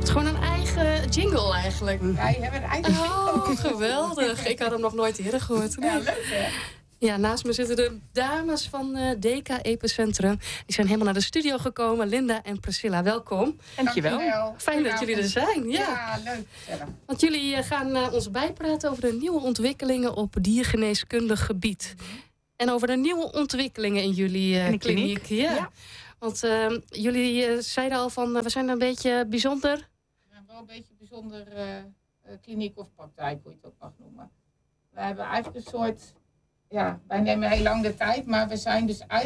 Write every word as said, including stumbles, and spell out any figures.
is gewoon een eigen jingle eigenlijk. Wij hebben een eigen Oh, geweldig. Ik had hem nog nooit eerder gehoord. Ja, leuk hè? Ja, naast me zitten de dames van uh, D K Epicentrum. Die zijn helemaal naar de studio gekomen. Linda en Priscilla, welkom. Dankjewel. Dankjewel. Fijn dat jullie er zijn. Ja, Ja leuk. Gezellig. Want jullie uh, gaan uh, ons bijpraten over de nieuwe ontwikkelingen op diergeneeskundig gebied. En over de nieuwe ontwikkelingen in jullie uh, In de kliniek. kliniek. Ja. Ja. Want uh, jullie uh, zeiden al van, uh, we zijn een beetje bijzonder. Ja, wel een beetje een bijzonder uh, kliniek of praktijk, hoe je het ook mag noemen. We hebben eigenlijk een soort, ja, wij nemen heel lang de tijd, maar we zijn dus eigenlijk